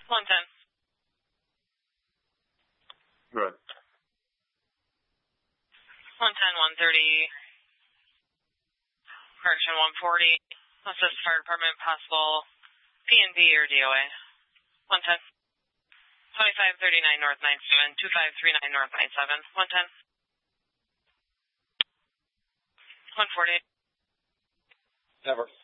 110. Good. 110, 130. Correction 140. Assist fire department, possible P&B or DOA. 110. 2539 North 97, 2539 North 97, 110. 140. Never.